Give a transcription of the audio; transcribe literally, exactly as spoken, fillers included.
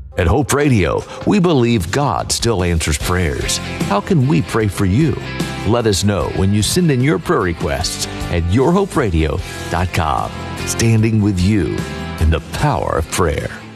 At Hope Radio, we believe God still answers prayers. How can we pray for you? Let us know when you send in your prayer requests at your hope radio dot com. Standing with you in the power of prayer.